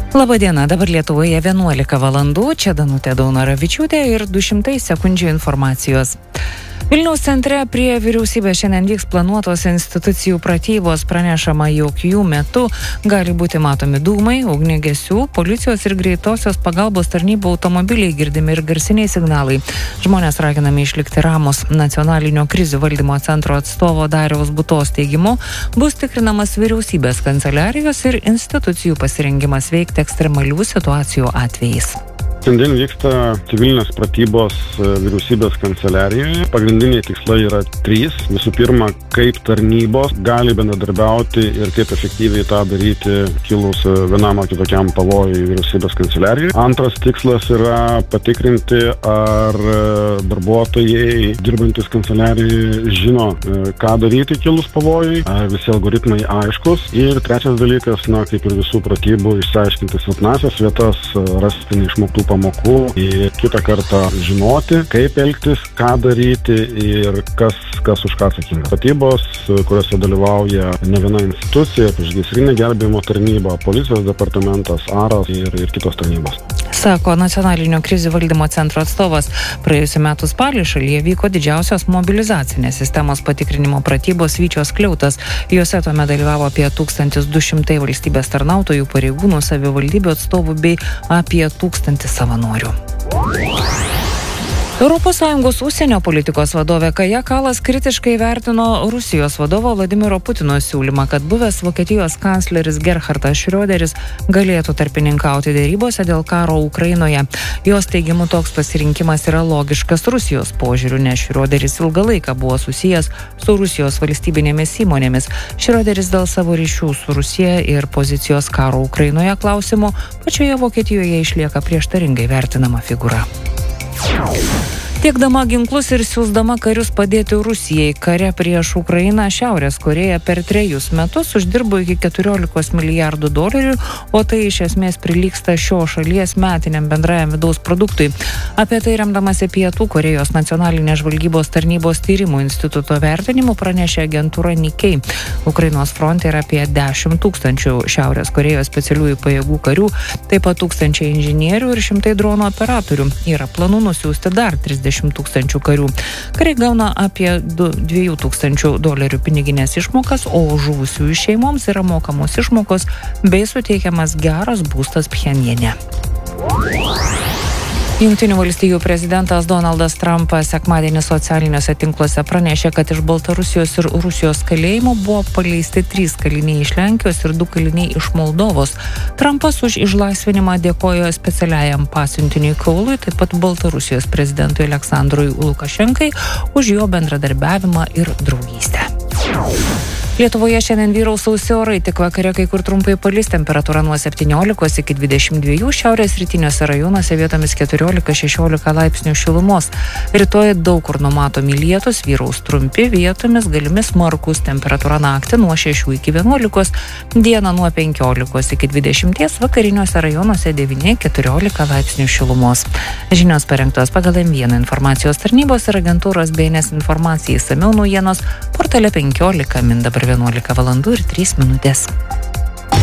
Labadiena, dabar Lietuvoje 11 valandų, čia Danutė Daunoravičiūtė ir 200 sekundžių informacijos. Vilniaus centre prie vyriausybės šiandien vyks planuotos institucijų pratybos, pranešama, jog jų metu gali būti matomi dūmai, ugniagesių, policijos ir greitosios pagalbos tarnybų automobiliai, girdimi ir garsiniai signalai. Žmonės raginami išlikti ramus. Nacionalinio krizių valdymo centro atstovo Dariaus Butos teigimu bus tikrinamas vyriausybės kanceliarijos ir institucijų pasirengimas veikti ekstremalių situacijų atvejais. Šiandien vyksta civilinės pratybos vyriausybės kanceliarijoje. Pagrindiniai tikslai yra 3. Visų pirma, kaip tarnybos gali bendradarbiauti ir kaip efektyviai tą daryti kilus vienam ar kitokiam pavojui vyriausybės kanceliarijoje. Antras tikslas yra patikrinti, ar darbuotojai dirbantis kanceliarijoje žino, ką daryti kilus pavojui, ar visi algoritmai aiškus. Ir trečias dalykas, kaip ir visų pratybų, išsiaiškinti silpnąsias vietas, rasti neišmoktų pamokų ir kitą kartą žinoti, kaip elgtis, ką daryti ir kas už ką atsakingas. Pratybos, kuriuose dalyvauja ne viena institucija, priešgaisrinė gelbėjimo tarnyba, policijos departamentas, ARAS ir kitos tarnybos. Sako Nacionalinio krizių valdymo centro atstovas. Praėjusiu metu spalį šalyje vyko didžiausios mobilizacinės sistemos patikrinimo pratybos Vyčios skliautas. Juose tuomet dalyvavo apie 1200 valstybės tarnautojų, pareigūnų, savivaldybių atstovų bei apie 1000 savanorių. ES užsienio politikos vadovė Kaja Kallas kritiškai vertino Rusijos vadovo Vladimiro Putino siūlymą, kad buvęs Vokietijos kancleris Gerhardas Schröderis galėtų tarpininkauti dėrybose dėl karo Ukrainoje. Jos teigimu toks pasirinkimas yra logiškas Rusijos požiūriu, nes Schröderis ilgą laiką buvo susijęs su Rusijos valstybinėmis įmonėmis. Schröderis dėl savo ryšių su Rusija ir pozicijos karo Ukrainoje klausimų pačioje Vokietijoje išlieka prieštaringai vertinama figūra. Tiekdama ginklus ir siųsdama karius padėti Rusijai kare prieš Ukrainą, Šiaurės Korėja per 3 metus uždirbo iki $14 milijardų, o tai iš esmės prilygsta šios šalies metiniam bendrajam vidaus produktui. Apie tai remdamasi Pietų Korėjos nacionalinės žvalgybos tarnybos tyrimų instituto vertinimu pranešė agentūra Nikkei. Ukrainos fronte yra apie 10 000 Šiaurės Korėjos specialiųjų pajėgų karių, taip pat 1000 inžinierių ir 100 dronų operatorių. Yra planų nusiųsti dar 30 000 karių. Kariai gauna apie $2000 piniginės išmokas, o žuvusiųjų šeimoms yra mokamos išmokos bei suteikiamas geras būstas Pchenjane. Jungtinių valstijų prezidentas Donaldas Trumpas sekmadienį socialiniuose tinkluose pranešė, kad iš Baltarusijos ir Rusijos kalėjimo buvo paleisti 3 kaliniai iš Lenkijos ir 2 kaliniai iš Moldovos. Trumpas už išlaisvinimą dėkojo specialiajam pasiuntiniui Kaului, taip pat Baltarusijos prezidentui Aleksandrui Lukašenkai už jo bendradarbiavimą ir draugystę. Lietuvoje šiandien vyraus sausi orai, tik vakare kai kur trumpai palis, temperatūra nuo 17 iki 22, šiaurės rytiniuose rajonuose vietomis 14-16 laipsnių šilumos. Rytoj daug kur numatomi lietus, vyraus trumpi, vietomis galimi smarkūs, temperatūra naktį nuo 6 iki 11, dieną nuo 15 iki 20, vakariniuose rajonuose 9-14 laipsnių šilumos. Žinios parengtos pagal M1 informacijos tarnybos ir agentūros BNS informacijai, išsamiau naujienos portale 15 min dabar 11 valandų ir 3 minutės.